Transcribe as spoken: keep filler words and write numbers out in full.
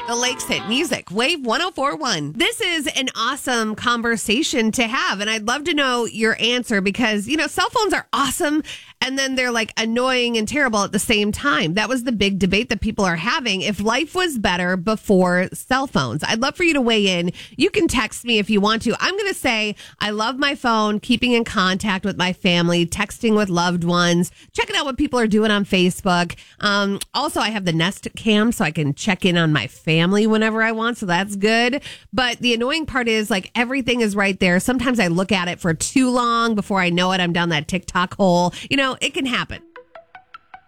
The Lakes Hit Music, Wave one oh four point one. This is an awesome conversation to have, and I'd love to know your answer because, you know, cell phones are awesome, and then they're like annoying and terrible at the same time. That was the big debate that people are having. If life was better before cell phones, I'd love for you to weigh in. You can text me if you want to. I'm going to say I love my phone, keeping in contact with my family, texting with loved ones, checking out what people are doing on Facebook. Um, also, I have the Nest Cam, so I can check in on my family whenever I want, so that's good. But the annoying part is like everything is right there. Sometimes I look at it for too long before I know it. I'm down that TikTok hole. You know, it can happen.